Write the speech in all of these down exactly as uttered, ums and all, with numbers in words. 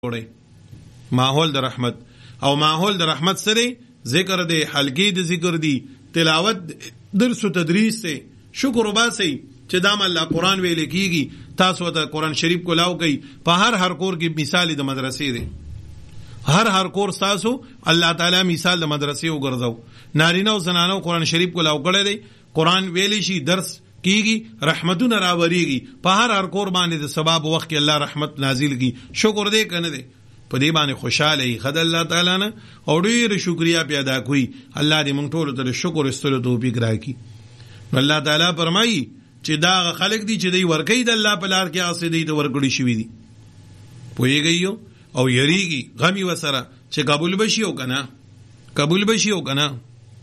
وړي ماحول د رحمت او ماحول د رحمت سره ذکر دی، حلقې د ذکر دی، تلاوت، درس و تدریس سے شکر وباسئ چې دا الله قرآن ویل کیږي. تاسو ته قرآن شریف کو لاو کوي په هر هر کور کې مثال د مدرسې دی، هر هر کور تاسو الله تعالی مثال د مدرسې وګرځاو. نارینه او زنانه قرآن شریف کو لاو کړی دی، قرآن ویلی شي، درس کیږي، رحمتونه راوریږي په هر هر کور باندې د ثواب وخت کې الله رحمت نازل کی. شکر دې کنه دې په دې باندې خوشاله ای خدای الله تعالی نه او ډیر شکریا پیدا کوي. الله دې مونږ ټول ته شکر استلو توفیق راکړي. الله تعالی فرمایي چې دا خلق دي چې دوی ورکې د الله په لار کې اسې دي ته ورګړي شوی دي، پوهیږي او یریږي غمی وسره چې قبول بشي او کنه قبول بشي او کنه.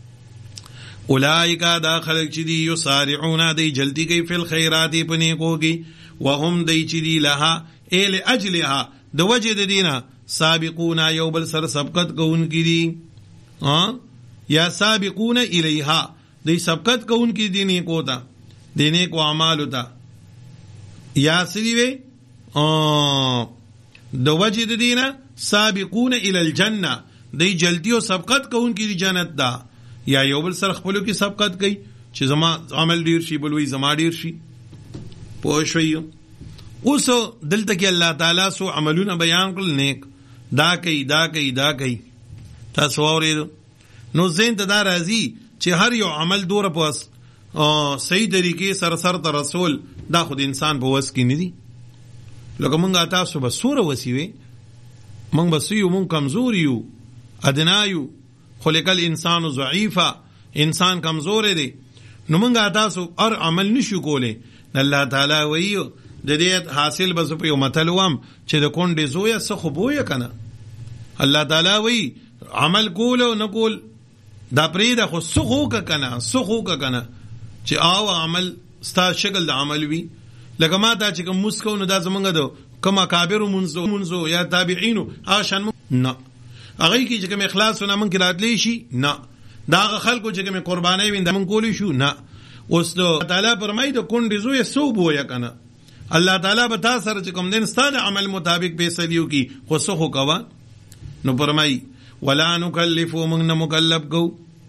اولئک دا خلق چې دي یسارعون دی جلدی کوي فل خیرات پنی کوږي، وهم دی چې دي لها ال اجلها د وجه د دینه سابقون یو بل سر سبقت کوونکی دي، ها یا سابقون الیها دی سبقت کوونکی دي نه کوتا دینه کو اعمال ہوتا یا سری وی د وجه د دینه سابقون الی الجنه دی جلدی او سبقت کوونکی دي جنت دا، یا یو بل سر خپلو کې سبقت کوي چې زما عمل ډیر شي بلوي زما ډیر شي. پوه شئ اوس دلته کې الله تعالی سو عملونه بیان کړل، نیک دا کوي دا کوي دا کوي. تاسو اورئ نو زین ته دا راځي چې هر یو عمل دوره پوس صحیح طریقې سره سره ته رسول دا خود انسان په وس کې نه دي. لکه مونږ تاسو به سوره وسیوي، مونږ به سیو مونږ کمزور یو ادنا یو، خلق الانسان ضعیفا، انسان کمزور دی. نو مونږ تاسو هر عمل نشو کوله. الله تعالی وایي د دې حاصل بس په یو متل وام چې د کونډې زویا څه خو بویا کنه. الله تعالی وایي عمل کول او نه کول دا پرې د خو سخو کا کنه سخو کا کنه چې او عمل ستا شکل د عمل وي. لکه ما دا چې کوم مسکو نو دا زمونږ د کما کابر منزو منزو یا تابعینو آشان نه هغه کې چې کوم اخلاص نه من کې راتلی شي نه، دا خلکو چې کوم قربانای وین د من کولی شو نه. اوس د تعالی فرمایي د کونډې زوی سو بویا کنه. الله تعالی به تاسو سره چې کوم دین ستاسو عمل مطابق به سلیو کی خو سخو کوا. نو فرمایي ولا نکلف من مکلف کو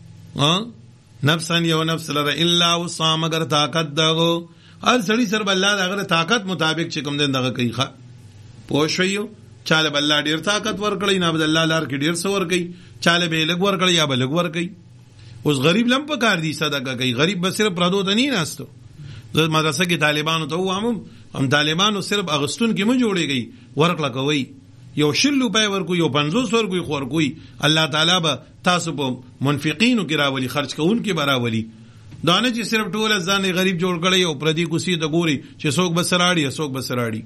ها نفسا یو نفس لره الا وصا مگر طاقت دغه هر سړي سره الله دغه طاقت مطابق چې کوم دین دغه کوي. ښه پوه شئ چاله الله ډیر طاقت ورکړي نه بد الله لار کې ډیر څه ورکړي، چاله به لګ ورکړي یا به لګ ورکړي. اوس غریب لم په کار دي صدقه کوي، غریب به صرف پردو ته نه ناستو. د مدرسې کې طالبانو ته وامم هم طالبانو صرف اغستون کې مو جوړيږي ورکړه کوي، یو شل روپۍ ورکو یو پنځوس ورکو خور کوي. الله تعالی به تاسو په منفقینو کې راولي، خرج کوونکې به راولي. دانه چې صرف ټول ځان غریب جوړ کړي او پردي کوسي د ګوري چې څوک بسراړي څوک بسراړي.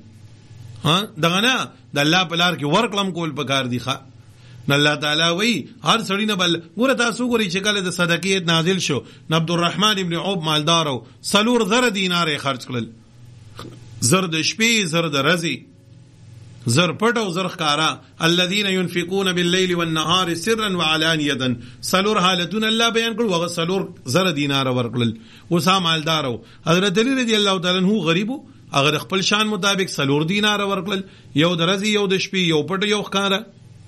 ها دغه نه د الله په لار کې ورکړم کول پکار دي. ښه الله تعالی وی هر سړی نه بل ګوره تاسو ګوري چې کله د صدقې نازل شو عبد الرحمن ابن عوف مالدار او سلور زر دینار خرج کړل، زر د شپې زر د ورځې زر پټ او زر ښکارا. الذين ينفقون بالليل والنهار سرا وعلانيه، سلور حالتون الله بیان کړو هغه سلور زر دینار ورکړل. وسام مالدار او حضرت علی رضی الله تعالی عنہ غریبو اگر خپل شان مطابق سلور دینار ورکړل، یو د ورځې یو د شپې یو پټ یو ښکارا.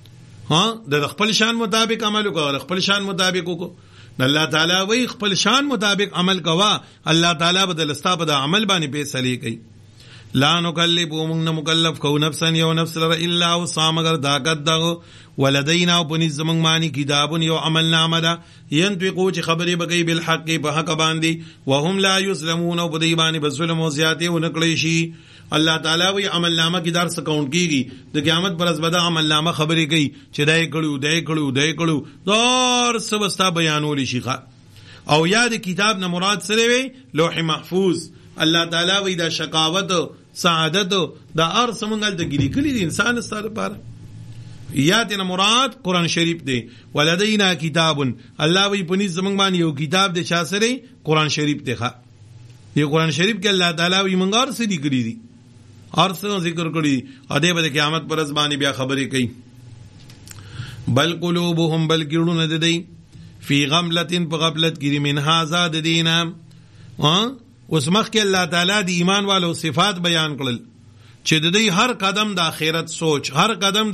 ها د خپل شان مطابق عمل وکړه، خپل شان مطابق وکړه. الله تعالی وی خپل شان مطابق عمل کوا، الله تعالی بدل استا په عمل باندې فیصله کوي. لا نکلف ومن مکلف کو نفسا یو نفس لره الا وصا مگر طاقت دغه. ولدینا وبنز زمنګ معنی کتابون یو عمل نامه ده ينطقو چې خبرې بګي بالحق په حق باندې، وهم لا یظلمون او بدی باندې بظلم او زیاته ونکړي شي. الله تعالی وی عمل نامه کې درس اکاونټ کیږي د قیامت پر ورځ به عمل نامه خبرې کوي چې دای کړو دای کړو دای کړو دار سبستا بیانول شي. او یاد کتاب نه مراد سره وی لوح محفوظ. الله تعالی وی دا شقاوت سعادت دا ارس منګل د ګری کلی د انسان ستاره لپاره. یاد نه مراد قرآن شریف دی. ولدینا کتاب، الله وی پنځ زمنګ باندې یو کتاب د چا سره قرآن شریف دی. ښه دی قرآن شریف کې الله تعالی وی منګار سې دی کړی دی، ارس ذکر کړی ا دې به قیامت پر ورځ باندې بیا خبرې کوي. بل قلوبهم بل ګړونه د دی فی غملتن په غفلت کې من هاذا د دینه. ها اوس مخکې الله تعالی د ایمان والو صفات بیان کړل چې د دې هر قدم د آخرت سوچ، هر قدم